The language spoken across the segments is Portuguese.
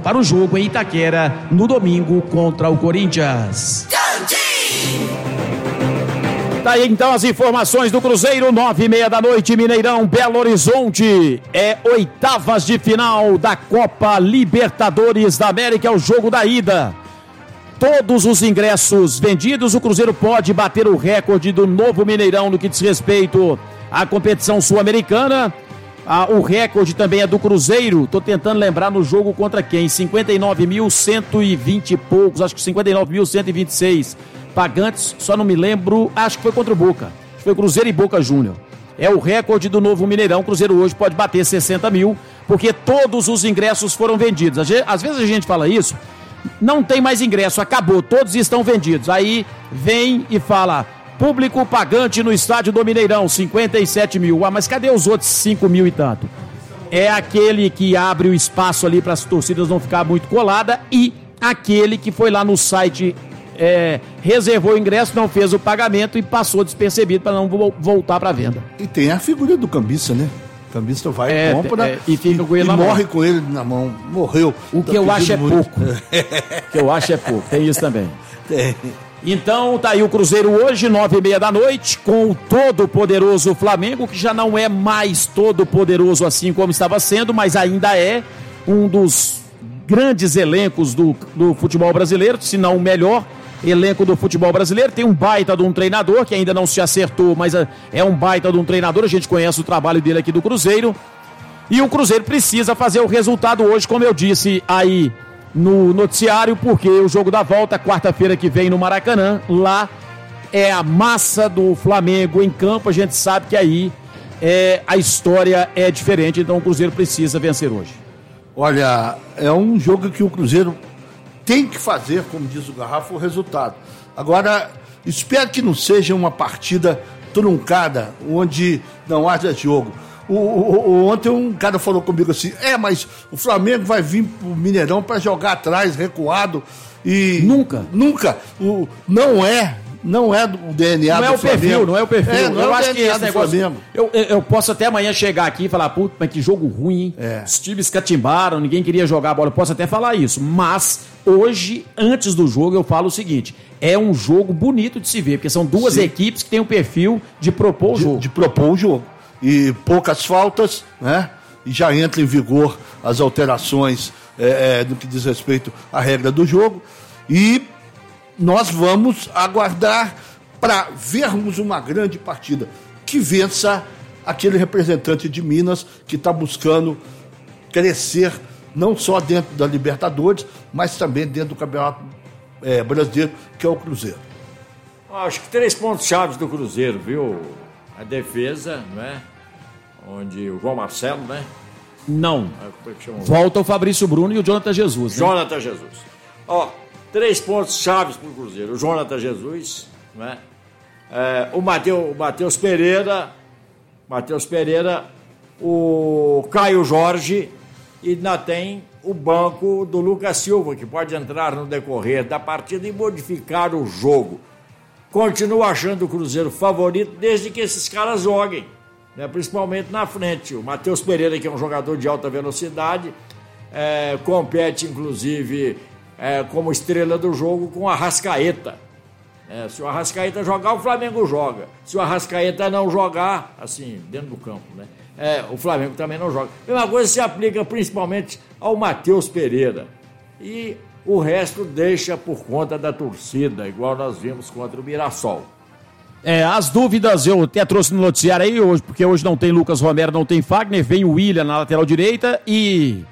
para o jogo em Itaquera no domingo contra o Corinthians. Tá aí então as informações do Cruzeiro, 9:30 da noite, Mineirão, Belo Horizonte. É oitavas de final da Copa Libertadores da América, é o jogo da ida. Todos os ingressos vendidos, o Cruzeiro pode bater o recorde do novo Mineirão no que diz respeito à competição sul-americana. O recorde também é do Cruzeiro, tô tentando lembrar no jogo contra quem? 59.120 e poucos, acho que 59.126 pagantes, só não me lembro, acho que foi contra o Boca, foi Cruzeiro e Boca Júnior. É o recorde do novo Mineirão. O Cruzeiro hoje pode bater 60 mil, porque todos os ingressos foram vendidos. Às vezes a gente fala isso, não tem mais ingresso, acabou, todos estão vendidos. Aí vem e fala, público pagante no estádio do Mineirão, 57 mil. Mas cadê os outros 5 mil e tanto? É aquele que abre o espaço ali para as torcidas não ficar muito colada e aquele que foi lá no site, reservou o ingresso, não fez o pagamento e passou despercebido para não voltar para venda. E tem a figura do cambista, né? O cambista vai, compra e fica com ele na morre mão. Com ele na mão. Morreu. O que eu acho é pouco. O que eu acho é pouco. Tem isso também. Tem. Então tá aí o Cruzeiro hoje, 9:30 da noite, com o todo-poderoso Flamengo, que já não é mais todo-poderoso assim como estava sendo, mas ainda é um dos grandes elencos do futebol brasileiro, se não o melhor elenco do futebol brasileiro. Tem um baita de um treinador, que ainda não se acertou, mas é um baita de um treinador, a gente conhece o trabalho dele aqui do Cruzeiro, e o Cruzeiro precisa fazer o resultado hoje, como eu disse aí no noticiário, porque o jogo da volta, quarta-feira que vem no Maracanã, lá é a massa do Flamengo em campo, a gente sabe que aí a história é diferente, então o Cruzeiro precisa vencer hoje. Olha, é um jogo que o Cruzeiro tem que fazer, como diz o Garrafa, o resultado. Agora, espero que não seja uma partida truncada, onde não haja jogo. Ontem um cara falou comigo assim, mas o Flamengo vai vir pro Mineirão para jogar atrás, recuado, e... Nunca. Não é do DNA do Flamengo. Não é o perfil. Eu acho que esse negócio... Eu posso até amanhã chegar aqui e falar, puta, mas que jogo ruim, hein? Os times catimbaram, ninguém queria jogar a bola. Eu posso até falar isso, mas hoje, antes do jogo, eu falo o seguinte, é um jogo bonito de se ver, porque são duas equipes que têm o perfil de propor o jogo. De propor o jogo. E poucas faltas, né? E já entra em vigor as alterações no que diz respeito à regra do jogo. E nós vamos aguardar para vermos uma grande partida que vença aquele representante de Minas que está buscando crescer não só dentro da Libertadores, mas também dentro do Campeonato Brasileiro, que é o Cruzeiro. Acho que 3 pontos chaves do Cruzeiro, viu? A defesa, né? Onde o João Marcelo, né? Não. Volta o Fabrício Bruno e o Jonathan Jesus. Né? Jonathan Jesus. 3 pontos chaves para o Cruzeiro. O Jonathan Jesus, né? O Matheus Pereira, o Caio Jorge, e ainda tem o banco do Lucas Silva, que pode entrar no decorrer da partida e modificar o jogo. Continuo achando o Cruzeiro favorito desde que esses caras joguem, né? Principalmente na frente. O Matheus Pereira, que é um jogador de alta velocidade, compete inclusive como estrela do jogo com o Arrascaeta. Se o Arrascaeta jogar, o Flamengo joga. Se o Arrascaeta não jogar, assim, dentro do campo, né? O Flamengo também não joga. A mesma coisa se aplica principalmente ao Matheus Pereira. E o resto deixa por conta da torcida, igual nós vimos contra o Mirassol. As dúvidas eu até trouxe no noticiário aí hoje, porque hoje não tem Lucas Romero, não tem Fagner, vem o William na lateral direita e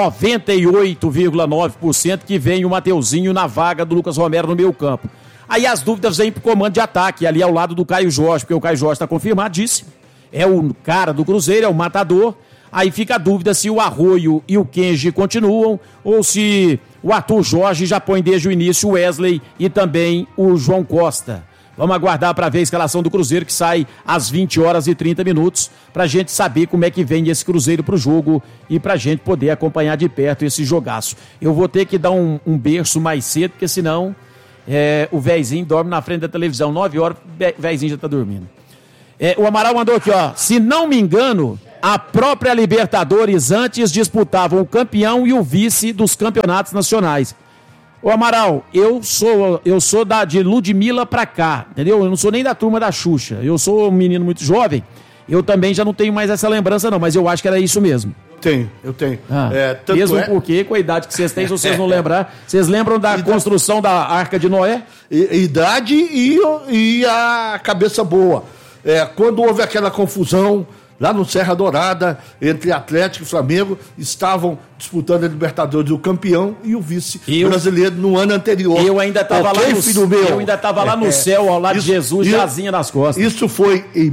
98,9% que vem o Mateuzinho na vaga do Lucas Romero no meio campo. Aí as dúvidas vêm pro comando de ataque, ali ao lado do Caio Jorge, porque o Caio Jorge está confirmadíssimo, é o cara do Cruzeiro, é o matador. Aí fica a dúvida se o Arroio e o Kenji continuam ou se o Arthur Jorge já põe desde o início o Wesley e também o João Costa. Vamos aguardar para ver a escalação do Cruzeiro, que sai às 20h30, para a gente saber como é que vem esse Cruzeiro para o jogo e para a gente poder acompanhar de perto esse jogaço. Eu vou ter que dar um berço mais cedo, porque senão o véizinho dorme na frente da televisão. 9 horas, o véizinho já está dormindo. O Amaral mandou aqui, ó. Se não me engano, A própria Libertadores antes disputavam o campeão e o vice dos campeonatos nacionais. Ô Amaral, eu sou de Ludmilla pra cá, entendeu? Eu não sou nem da turma da Xuxa. Eu sou um menino muito jovem. Eu também já não tenho mais essa lembrança não, mas eu acho que era isso mesmo. Eu tenho. Mesmo porque, com a idade que vocês têm, se vocês não lembrar, vocês lembram da construção da Arca de Noé? Idade e a cabeça boa. Quando houve aquela confusão lá no Serra Dourada, entre Atlético e Flamengo, estavam disputando a Libertadores, o campeão e o vice brasileiro no ano anterior. Eu ainda estava lá no céu, ao lado de Jesus, de asinha nas costas. Isso foi em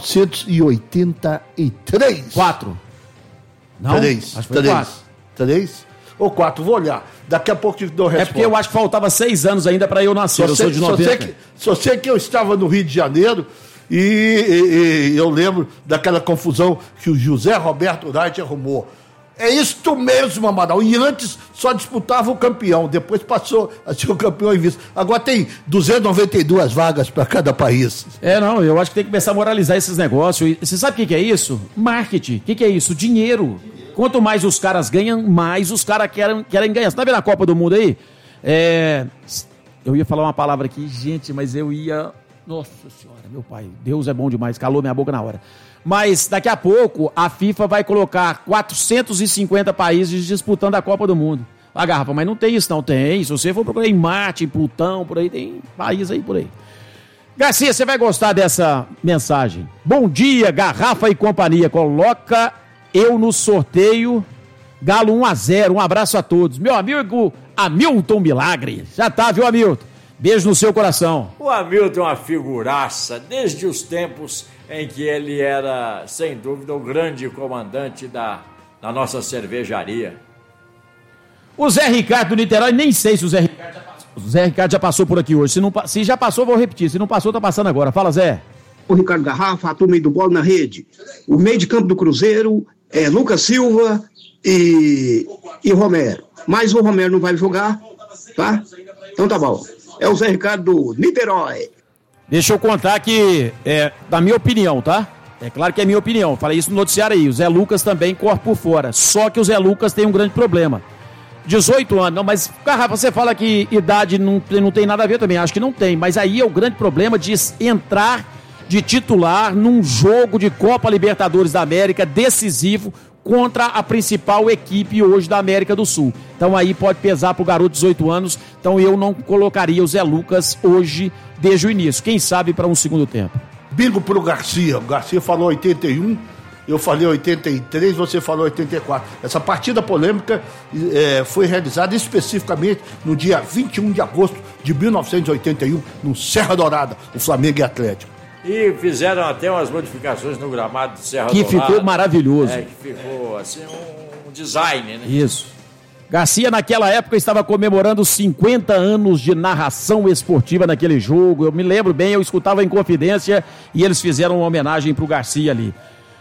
1983. 4. Não? Três. Acho que foi 4. 3 ou 4, vou olhar. Daqui a pouco eu te dou a resposta. É porque eu acho que faltava 6 anos ainda para eu nascer, eu sou de 90. Só sei que eu estava no Rio de Janeiro e eu lembro daquela confusão que o José Roberto Wright arrumou. É isto mesmo, Amaral. E antes só disputava o campeão, depois passou a ser o campeão e vice. Agora tem 292 vagas para cada país. Não, eu acho que tem que começar a moralizar esses negócios. Você sabe o que é isso? Marketing. O que é isso? Dinheiro. Quanto mais os caras ganham, mais os caras querem ganhar. Você tá vendo a Copa do Mundo aí? Eu ia falar uma palavra aqui, gente, mas eu ia... Nossa Senhora, meu pai, Deus é bom demais, calou minha boca na hora. Mas daqui a pouco a FIFA vai colocar 450 países disputando a Copa do Mundo. Garrafa, mas não tem isso, não tem. Se você for procurar em Marte, em Plutão, por aí, tem país aí por aí. Garcia, você vai gostar dessa mensagem. Bom dia, Garrafa e companhia. Coloca eu no sorteio. Galo 1-0. Um abraço a todos. Meu amigo Hamilton Milagre. Já tá, viu, Hamilton? Beijo no seu coração. O Hamilton é uma figuraça, desde os tempos em que ele era, sem dúvida, o grande comandante da nossa cervejaria. O Zé Ricardo do Niterói, nem sei se o Zé Ricardo já passou. O Zé Ricardo já passou por aqui hoje. Se já passou, vou repetir. Se não passou, tá passando agora. Fala, Zé. O Ricardo Garrafa, a turma aí do Bola na Rede. O meio de campo do Cruzeiro é Lucas Silva e Romero. Mas o Romero não vai jogar, tá? Então tá bom. É o Zé Ricardo do Niterói. Deixa eu contar que, da minha opinião, tá? É claro que é minha opinião. Falei isso no noticiário aí. O Zé Lucas também corre por fora. Só que o Zé Lucas tem um grande problema. 18 anos. Não, mas, Garrafa, você fala que idade não tem nada a ver também. Acho que não tem. Mas aí é o grande problema de entrar de titular num jogo de Copa Libertadores da América decisivo contra a principal equipe hoje da América do Sul. Então aí pode pesar pro garoto de 18 anos. Então eu não colocaria o Zé Lucas hoje desde o início. Quem sabe para um segundo tempo. Bingo pro Garcia. O Garcia falou 81, eu falei 83, você falou 84. Essa partida polêmica foi realizada especificamente no dia 21 de agosto de 1981, no Serra Dourada, o Flamengo e Atlético. E fizeram até umas modificações no gramado do Serra Dourada. Que ficou maravilhoso. Que ficou assim um design, né? Isso. Garcia, naquela época, estava comemorando 50 anos de narração esportiva naquele jogo. Eu me lembro bem, eu escutava em Confidência e eles fizeram uma homenagem pro Garcia ali.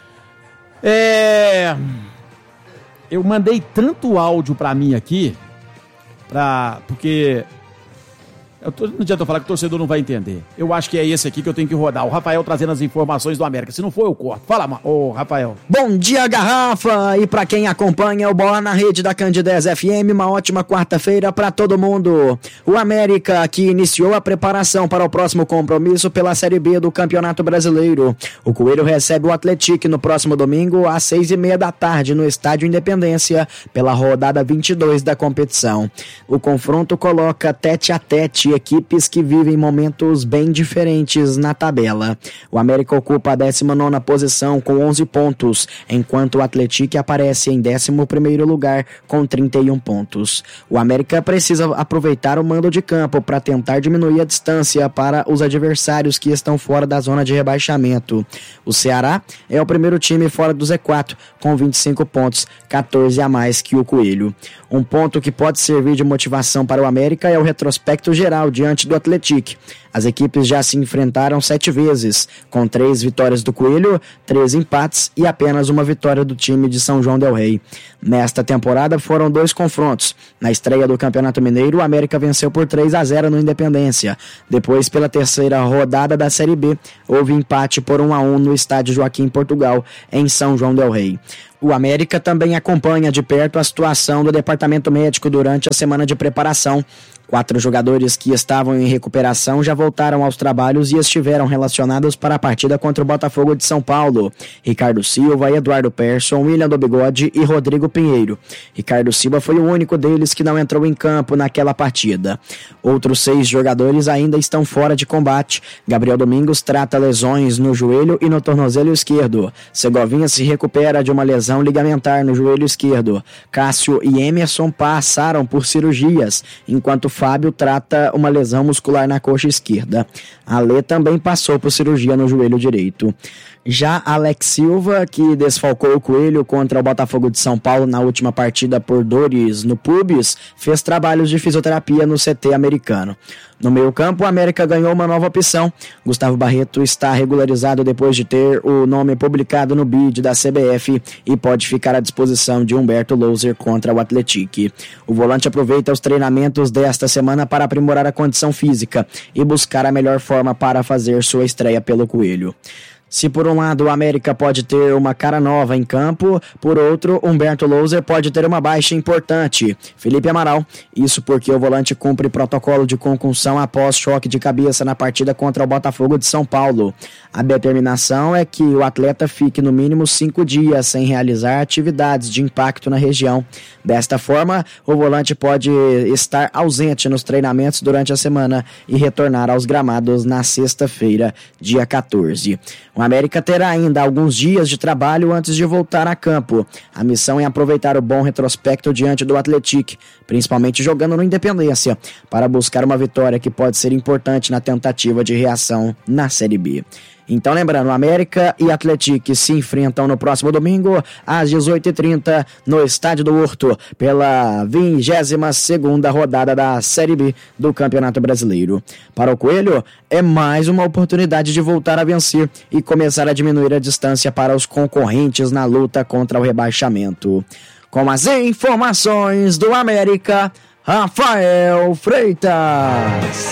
Eu mandei tanto áudio pra mim aqui, porque... não adianta eu falar que o torcedor não vai entender. Eu acho que é esse aqui que eu tenho que rodar. O Rafael trazendo as informações do América. Se não for, eu corto. Fala, Rafael. Bom dia, Garrafa. E pra quem acompanha o Bola na Rede da Candidez FM, uma ótima quarta-feira pra todo mundo. O América, que iniciou a preparação para o próximo compromisso pela Série B do Campeonato Brasileiro. O Coelho recebe o Atlético no próximo domingo às 6:30 da tarde no Estádio Independência pela rodada 22 da competição. O confronto coloca tete a tete equipes que vivem momentos bem diferentes na tabela. O América ocupa a 19ª posição com 11 pontos, enquanto o Atlético aparece em 11º lugar com 31 pontos. O América precisa aproveitar o mando de campo para tentar diminuir a distância para os adversários que estão fora da zona de rebaixamento. O Ceará é o primeiro time fora do Z4 com 25 pontos, 14 a mais que o Coelho. Um ponto que pode servir de motivação para o América é o retrospecto geral diante do Atlético. As equipes já se enfrentaram 7 vezes, com 3 vitórias do Coelho, 3 empates e apenas uma vitória do time de São João del Rei. Nesta temporada foram 2 confrontos. Na estreia do Campeonato Mineiro, o América venceu por 3-0 no Independência. Depois, pela terceira rodada da Série B, houve empate por 1-1 no estádio Joaquim Portugal, em São João del Rei. O América também acompanha de perto a situação do departamento médico durante a semana de preparação. 4 jogadores que estavam em recuperação já voltaram aos trabalhos e estiveram relacionados para a partida contra o Botafogo de São Paulo. Ricardo Silva, Eduardo Persson, William do Bigode e Rodrigo Pinheiro. Ricardo Silva foi o único deles que não entrou em campo naquela partida. Outros 6 jogadores ainda estão fora de combate. Gabriel Domingos trata lesões no joelho e no tornozelo esquerdo. Segovinha se recupera de uma lesão ligamentar no joelho esquerdo. Cássio e Emerson passaram por cirurgias, enquanto Fábio trata uma lesão muscular na coxa esquerda. Alê também passou por cirurgia no joelho direito. Já Alex Silva, que desfalcou o Coelho contra o Botafogo de São Paulo na última partida por dores no pubis, fez trabalhos de fisioterapia no CT americano. No meio-campo, o América ganhou uma nova opção. Gustavo Barreto está regularizado depois de ter o nome publicado no bid da CBF e pode ficar à disposição de Humberto Louser contra o Atlético. O volante aproveita os treinamentos desta semana para aprimorar a condição física e buscar a melhor forma para fazer sua estreia pelo Coelho. Se por um lado o América pode ter uma cara nova em campo, por outro, Humberto Louser pode ter uma baixa importante. Felipe Amaral, isso porque o volante cumpre protocolo de concussão após choque de cabeça na partida contra o Botafogo de São Paulo. A determinação é que o atleta fique no mínimo 5 dias sem realizar atividades de impacto na região. Desta forma, o volante pode estar ausente nos treinamentos durante a semana e retornar aos gramados na sexta-feira, dia 14. O América terá ainda alguns dias de trabalho antes de voltar a campo. A missão é aproveitar o bom retrospecto diante do Atlético, principalmente jogando no Independência, para buscar uma vitória que pode ser importante na tentativa de reação na Série B. Então, lembrando, América e Atlético se enfrentam no próximo domingo, às 18h30, no Estádio do Horto, pela 22ª rodada da Série B do Campeonato Brasileiro. Para o Coelho, é mais uma oportunidade de voltar a vencer e começar a diminuir a distância para os concorrentes na luta contra o rebaixamento. Com as informações do América, Rafael Freitas.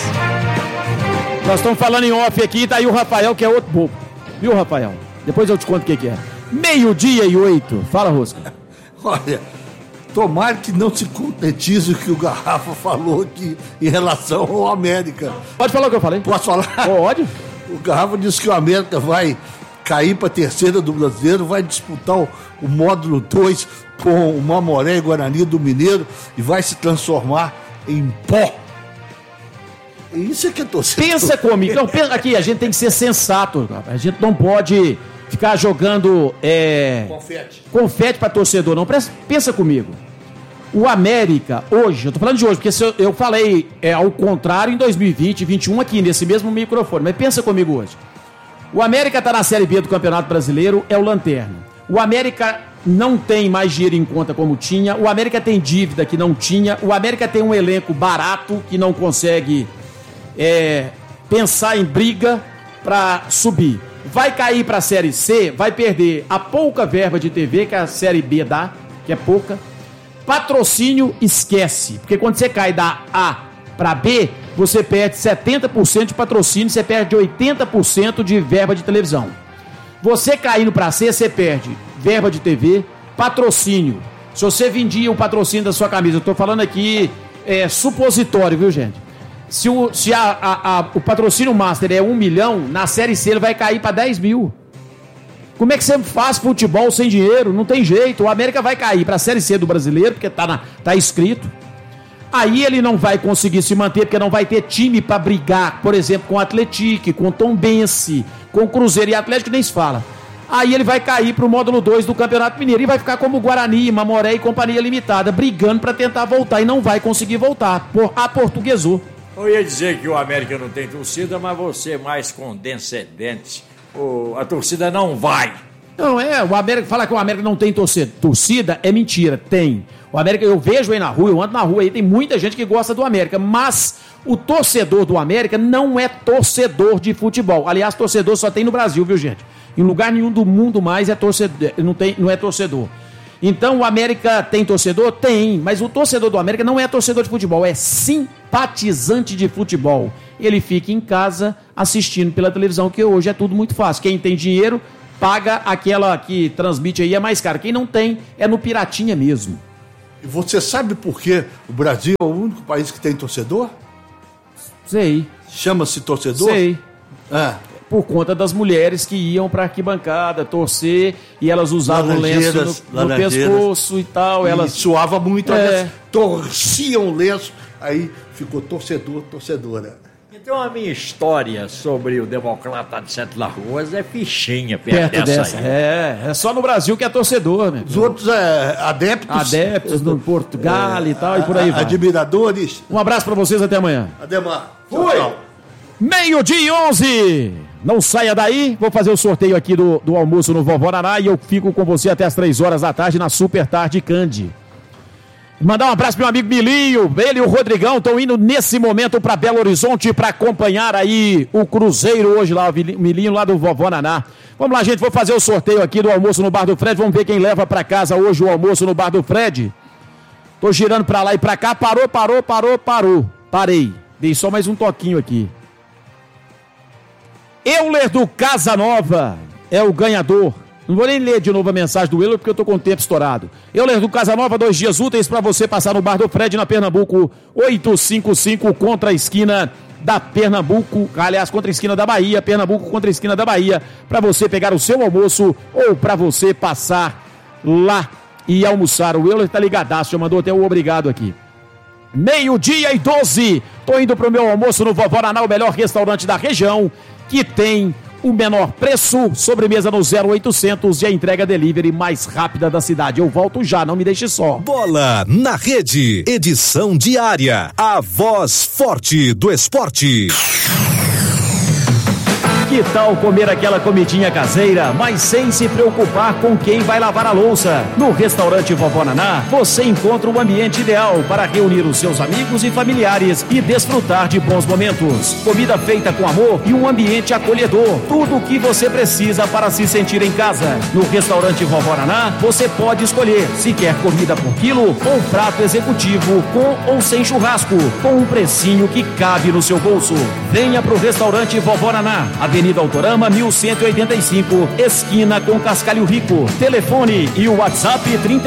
Nós estamos falando em off aqui, tá aí o Rafael, que é outro bobo. Viu, Rafael? Depois eu te conto o que é. 12:08. Fala, Rosca. Olha, tomara que não se concretize o que o Garrafa falou aqui em relação ao América. Pode falar o que eu falei? Posso falar? Pode. O Garrafa disse que o América vai cair para a terceira do Brasileiro, vai disputar o módulo 2 com o Mamoré e Guarani do Mineiro e vai se transformar em pó. Isso é que é torcedor. Pensa comigo. Não, pensa aqui, a gente tem que ser sensato. A gente não pode ficar jogando confete para torcedor, não. Pensa comigo. O América, hoje, eu tô falando de hoje, porque eu falei ao contrário em 2020, 2021 aqui, nesse mesmo microfone, mas pensa comigo hoje. O América tá na Série B do Campeonato Brasileiro, é o lanterna. O América não tem mais dinheiro em conta como tinha, o América tem dívida que não tinha, o América tem um elenco barato que não consegue pensar em briga para subir. Vai cair para a Série C, vai perder a pouca verba de TV que a Série B dá, que é pouca. Patrocínio, esquece. Porque quando você cai da A para B, você perde 70% de patrocínio, você perde 80% de verba de televisão. Você caindo para C, você perde verba de TV, patrocínio. Se você vendia o patrocínio da sua camisa, eu estou falando aqui supositório, viu, gente? Se o patrocínio master é 1 milhão, na Série C ele vai cair para 10 mil. Como é que você faz futebol sem dinheiro? Não tem jeito. O América vai cair para a Série C do Brasileiro, porque tá escrito. Aí ele não vai conseguir se manter, porque não vai ter time para brigar, por exemplo, com o Atlético, com o Tombense, com o Cruzeiro e Atlético, nem se fala. Aí ele vai cair para o módulo 2 do Campeonato Mineiro e vai ficar como Guarani, Mamoré e Companhia Limitada, brigando para tentar voltar e não vai conseguir voltar. Aportuguesou. Eu ia dizer que o América não tem torcida, mas você é mais condescendente. A torcida não vai. Não, o América fala que o América não tem torcida, é mentira, tem. O América, eu vejo aí na rua, eu ando na rua aí, tem muita gente que gosta do América, mas O torcedor do América não é torcedor de futebol. Aliás, torcedor só tem no Brasil, viu, gente? Em lugar nenhum do mundo mais é torcedor, não é torcedor. Então o América tem torcedor? Tem, mas o torcedor do América não é torcedor de futebol, é simpatizante de futebol. Ele fica em casa assistindo pela televisão, que hoje é tudo muito fácil. Quem tem dinheiro paga aquela que transmite aí, é mais caro. Quem não tem é no Piratinha mesmo. E você sabe por que o Brasil é o único país que tem torcedor? Sei. Chama-se torcedor? Sei. Por conta das mulheres que iam para arquibancada torcer e elas usavam lenço no pescoço e tal. Elas suava muito, elas torciam o lenço, aí ficou torcedor, torcedora. Então a minha história sobre o Democrata de Sete Lagoas é fichinha perto dessa aí. É só no Brasil que é torcedor, né? Os outros adeptos. Adeptos no Portugal e tal, e por aí vai. Admiradores. Um abraço para vocês, até amanhã. Ademar. Tchau. 12:11. Não saia daí, vou fazer o sorteio aqui do almoço no Vovó Naná e eu fico com você até as 3 horas da tarde na Super Tarde Candi. Mandar um abraço pro meu amigo Milinho, ele e o Rodrigão estão indo nesse momento para Belo Horizonte para acompanhar aí o Cruzeiro hoje lá, o Milinho lá do Vovó Naná. Vamos lá, gente, vou fazer o sorteio aqui do almoço no Bar do Fred, vamos ver quem leva para casa hoje o almoço no Bar do Fred. Tô girando para lá e para cá, parou. Parei, dei só mais um toquinho aqui. Euler do Casa Nova é o ganhador. Não vou nem ler de novo a mensagem do Euler porque eu tô com o tempo estourado. Euler do Casa Nova, 2 dias úteis para você passar no Bar do Fred na Pernambuco 855 contra a esquina da Pernambuco, aliás, contra a esquina da Bahia, Pernambuco contra a esquina da Bahia, para você pegar o seu almoço ou para você passar lá e almoçar. O Euler tá ligadaço, já mandou até o obrigado aqui. 12:12, tô indo pro meu almoço no Vovó Naná, o melhor restaurante da região, que tem o menor preço, sobremesa no 0800 e a entrega delivery mais rápida da cidade. Eu volto já, não me deixe só. Bola na Rede, edição diária, a voz forte do esporte. Que tal comer aquela comidinha caseira, mas sem se preocupar com quem vai lavar a louça? No restaurante Vovó Naná, você encontra o ambiente ideal para reunir os seus amigos e familiares e desfrutar de bons momentos. Comida feita com amor e um ambiente acolhedor. Tudo o que você precisa para se sentir em casa. No restaurante Vovó Naná, você pode escolher se quer comida por quilo ou prato executivo com ou sem churrasco, com um precinho que cabe no seu bolso. Venha pro restaurante Vovó Naná, Avenida Autorama 1185, esquina com Cascalho Rico. Telefone e o WhatsApp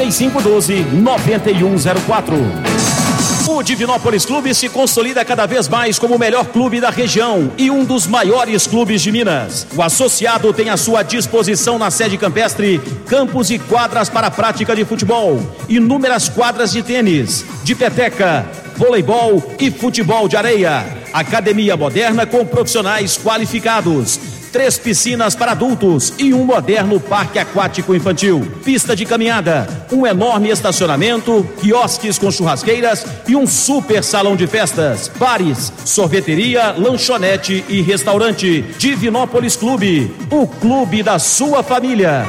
3512-9104. O Divinópolis Clube se consolida cada vez mais como o melhor clube da região e um dos maiores clubes de Minas. O associado tem à sua disposição na sede campestre campos e quadras para a prática de futebol, inúmeras quadras de tênis, de peteca, voleibol e futebol de areia. Academia moderna com profissionais qualificados. 3 piscinas para adultos e um moderno parque aquático infantil. Pista de caminhada, um enorme estacionamento, quiosques com churrasqueiras e um super salão de festas. Bares, sorveteria, lanchonete e restaurante. Divinópolis Clube, o clube da sua família.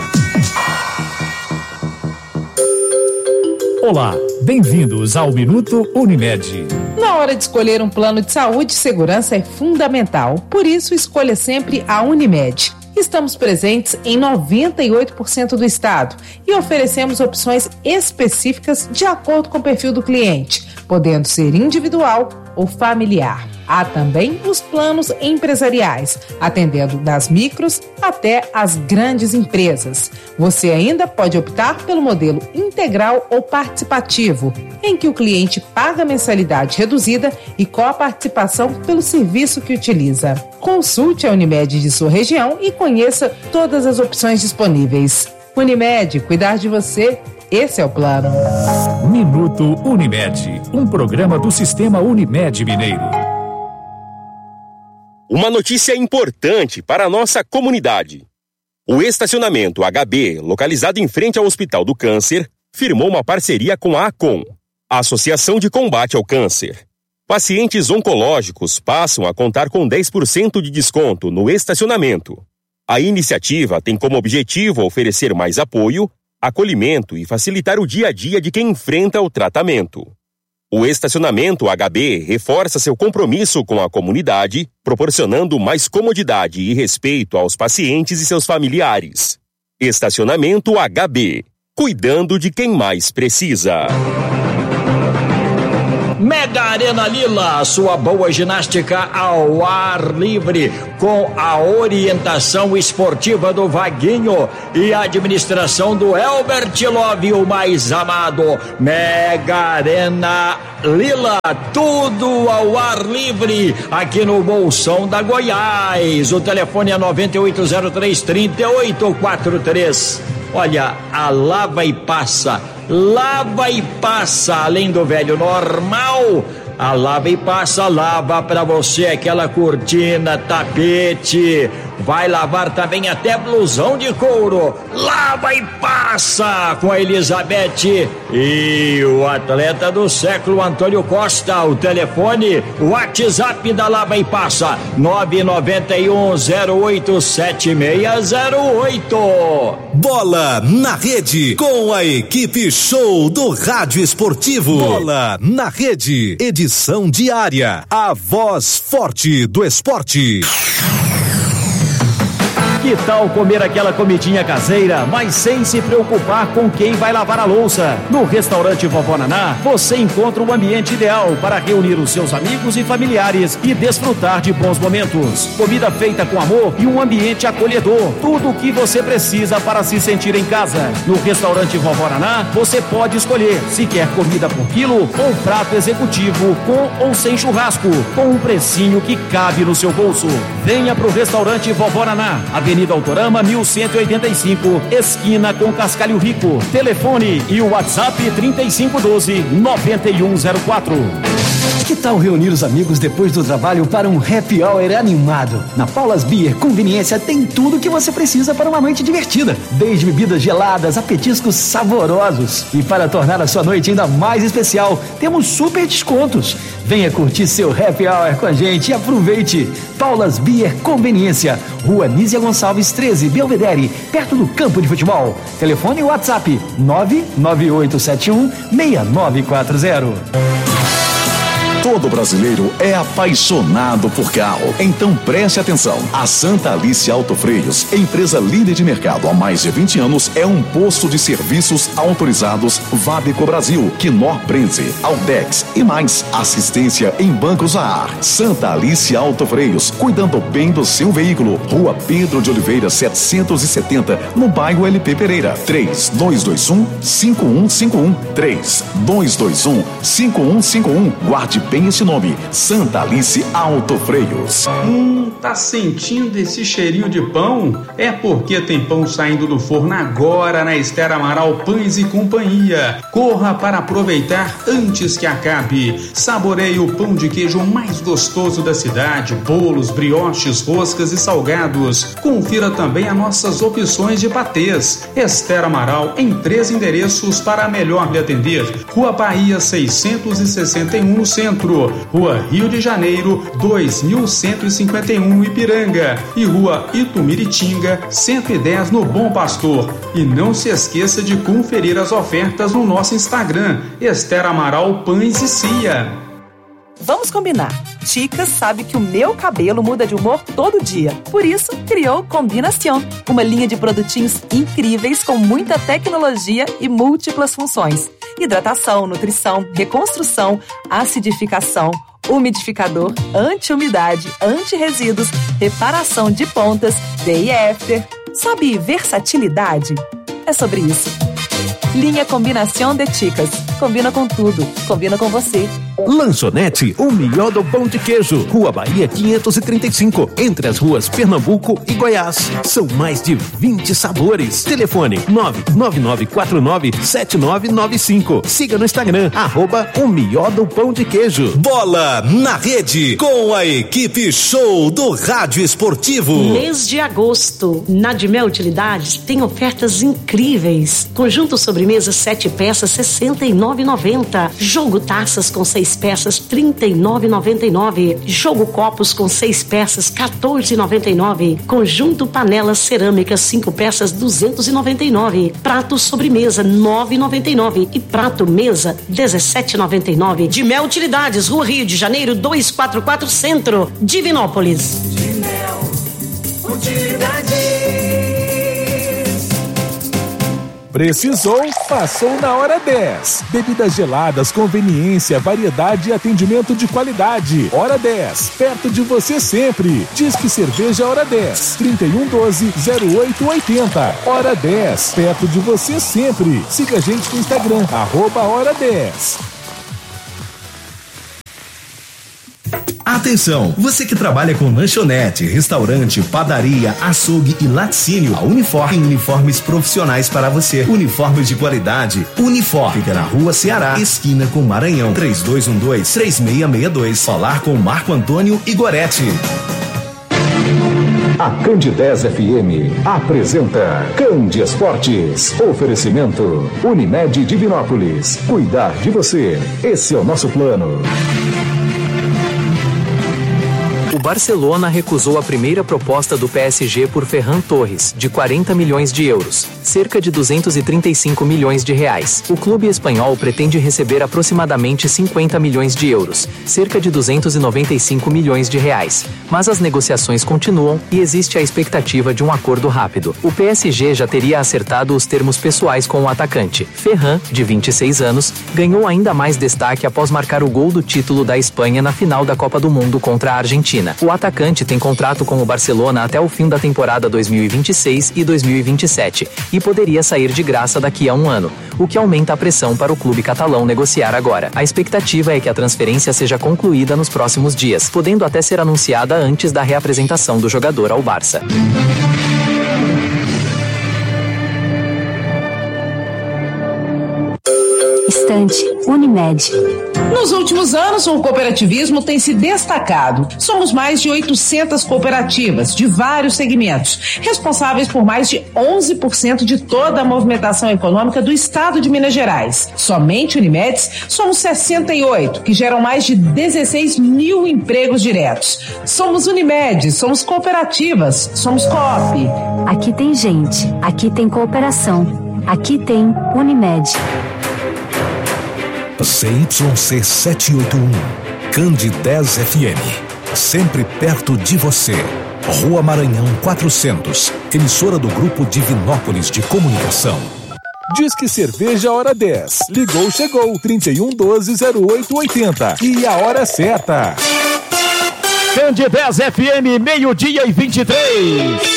Olá, bem-vindos ao Minuto Unimed. Na hora de escolher um plano de saúde, segurança é fundamental. Por isso, escolha sempre a Unimed. Estamos presentes em 98% do estado e oferecemos opções específicas de acordo com o perfil do cliente, podendo ser individual ou familiar. Há também os planos empresariais, atendendo das micros até as grandes empresas. Você ainda pode optar pelo modelo integral ou participativo, em que o cliente paga mensalidade reduzida e com a participação pelo serviço que utiliza. Consulte a Unimed de sua região e conheça todas as opções disponíveis. Unimed, cuidar de você, esse é o plano. Minuto Unimed, um programa do Sistema Unimed Mineiro. Uma notícia importante para a nossa comunidade. O estacionamento HB, localizado em frente ao Hospital do Câncer, firmou uma parceria com a ACOM, a Associação de Combate ao Câncer. Pacientes oncológicos passam a contar com 10% de desconto no estacionamento. A iniciativa tem como objetivo oferecer mais apoio, acolhimento e facilitar o dia a dia de quem enfrenta o tratamento. O estacionamento HB reforça seu compromisso com a comunidade, proporcionando mais comodidade e respeito aos pacientes e seus familiares. Estacionamento HB, cuidando de quem mais precisa. Mega Arena Lila, sua boa ginástica ao ar livre, com a orientação esportiva do Vaguinho e a administração do Elbert Love, o mais amado. Mega Arena Lila, tudo ao ar livre, aqui no Bolsão da Goiás. O telefone é 9803-3843. Olha, a lava e passa, além do velho normal, a lava e passa, lava pra você aquela cortina, tapete, vai lavar também até blusão de couro, lava e passa com a Elizabeth e o atleta do século Antônio Costa. O telefone, o WhatsApp da lava e passa, 991087608. Bola na Rede, com a equipe show do Rádio Esportivo. Bola na Rede, edição diária, a voz forte do esporte. Que tal comer aquela comidinha caseira, mas sem se preocupar com quem vai lavar a louça? No restaurante Vovó Naná, você encontra o ambiente ideal para reunir os seus amigos e familiares e desfrutar de bons momentos. Comida feita com amor e um ambiente acolhedor. Tudo o que você precisa para se sentir em casa. No restaurante Vovó Naná, você pode escolher se quer comida por quilo ou prato executivo com ou sem churrasco, com um precinho que cabe no seu bolso. Venha pro restaurante Vovó Naná, Avenida Autorama 1185, esquina com Cascalho Rico. Telefone e o WhatsApp 3512-9104. Que tal reunir os amigos depois do trabalho para um happy hour animado? Na Paula's Beer Conveniência tem tudo o que você precisa para uma noite divertida, desde bebidas geladas a petiscos saborosos. E para tornar a sua noite ainda mais especial, temos super descontos. Venha curtir seu happy hour com a gente e aproveite. Paula's Beer Conveniência, Rua Nízia Gonçalves 13, Belvedere, perto do campo de futebol. Telefone e WhatsApp 99871-6940. Todo brasileiro é apaixonado por carro. Então preste atenção. A Santa Alice Autofreios, empresa líder de mercado há mais de 20 anos, é um posto de serviços autorizados Vabeco Brasil, Knorr Brenze, Altex e mais. Assistência em bancos a ar. Santa Alice Autofreios, cuidando bem do seu veículo. Rua Pedro de Oliveira 770, no bairro LP Pereira. 3221-5151. 3221-5151. Guarde bem esse nome, Santa Alice Autofreios. Tá sentindo esse cheirinho de pão? É porque tem pão saindo do forno agora na Esther Amaral Pães e Companhia. Corra para aproveitar antes que acabe. Saboreie o pão de queijo mais gostoso da cidade, bolos, brioches, roscas e salgados. Confira também as nossas opções de patês. Esther Amaral em 3 endereços para melhor lhe atender. Rua Bahia 661 no centro, Rua Rio de Janeiro 2151 Ipiranga e Rua Itumiritinga 110 no Bom Pastor. E não se esqueça de conferir as ofertas no nosso Instagram, Esther Amaral Pães e Cia. Vamos combinar. Ticas sabe que o meu cabelo muda de humor todo dia. Por isso, criou Combinação, uma linha de produtinhos incríveis com muita tecnologia e múltiplas funções. Hidratação, nutrição, reconstrução, acidificação, umidificador, anti-umidade, anti-resíduos, reparação de pontas, day after. Sabe versatilidade? É sobre isso. Linha Combinação de Ticas. Combina com tudo. Combina com você. Lanchonete, o melhor do pão de queijo. Rua Bahia 535, entre as ruas Pernambuco e Goiás. São mais de 20 sabores. Telefone 999497995. Siga no Instagram, @o melhor do pão de queijo. Bola na Rede, com a equipe show do Rádio Esportivo. Mês de agosto, na Dimel Utilidades tem ofertas incríveis. Conjunto sobremesa 7 peças, R$ 69,90. Jogo taças com 6 6 peças, R$ 39,99. Jogo copos com 6 peças, R$ 14,99. Conjunto panelas cerâmicas 5 peças, R$ 299. Prato sobremesa, R$ 9,99. E prato mesa, R$ 17,99. De Mel Utilidades, Rua Rio de Janeiro, 244 Centro, Divinópolis. De Mel Utilidades. Precisou? Passou na Hora 10. Bebidas geladas, conveniência, variedade e atendimento de qualidade. Hora 10, perto de você sempre. Disque Cerveja Hora 10, 3112-0880. Hora 10, perto de você sempre. Siga a gente no Instagram, @Hora 10. Atenção, você que trabalha com lanchonete, restaurante, padaria, açougue e laticínio, a Unifor tem uniformes profissionais para você. Uniformes de qualidade. Unifor fica na Rua Ceará, esquina com Maranhão, 3212-3662. Falar com Marco Antônio Igoretti. A Candidez FM apresenta Cande Esportes. Oferecimento Unimed Divinópolis. Cuidar de você. Esse é o nosso plano. O Barcelona recusou a primeira proposta do PSG por Ferran Torres, de 40 milhões de euros, cerca de 235 milhões de reais. O clube espanhol pretende receber aproximadamente 50 milhões de euros, cerca de 295 milhões de reais. Mas as negociações continuam e existe a expectativa de um acordo rápido. O PSG já teria acertado os termos pessoais com o atacante. Ferran, de 26 anos, ganhou ainda mais destaque após marcar o gol do título da Espanha na final da Copa do Mundo contra a Argentina. O atacante tem contrato com o Barcelona até o fim da temporada 2026 e 2027 e poderia sair de graça daqui a um ano, o que aumenta a pressão para o clube catalão negociar agora. A expectativa é que a transferência seja concluída nos próximos dias, podendo até ser anunciada antes da reapresentação do jogador ao Barça. Estante Unimed. Nos últimos anos, o cooperativismo tem se destacado. Somos mais de 800 cooperativas de vários segmentos, responsáveis por mais de 11% de toda a movimentação econômica do estado de Minas Gerais. Somente Unimedes, somos 68, que geram mais de 16 mil empregos diretos. Somos Unimed, somos cooperativas, somos Coop. Aqui tem gente, aqui tem cooperação, aqui tem Unimed. CYC 781, Candidez FM, sempre perto de você. Rua Maranhão 400, emissora do Grupo Divinópolis de Comunicação. Disque Cerveja Hora 10. Ligou, chegou, 3112-0880. E a hora certa. Candidez FM, 12:23.